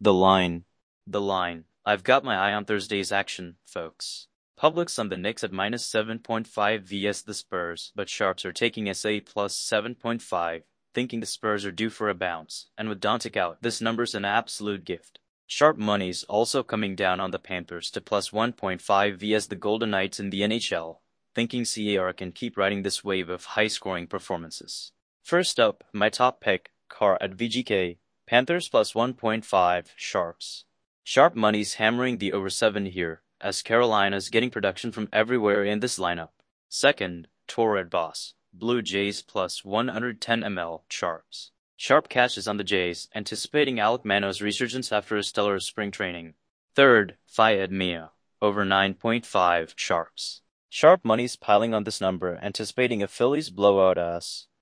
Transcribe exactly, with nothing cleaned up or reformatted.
The line. The line. I've got my eye on Thursday's action, folks. Publix on the Knicks at minus seven point five vs the Spurs, but sharps are taking S A plus seven point five, thinking the Spurs are due for a bounce, and with Doncic out, this number's an absolute gift. Sharp money's also coming down on the Panthers to plus one point five vs the Golden Knights in the N H L, thinking C A R can keep riding this wave of high-scoring performances. First up, my top pick, Carr at V G K, Panthers plus one point five, sharps. Sharp money's hammering the over seven here, as Carolina's getting production from everywhere in this lineup. Second, Torred Boss, Blue Jays plus one hundred ten milliliters, sharps. Sharp cashes on the Jays, anticipating Alek Manoah's resurgence after a stellar spring training. Third, Fayed Mia, over nine point five, sharps. Sharp money's piling on this number, anticipating a Phillies blowout ass.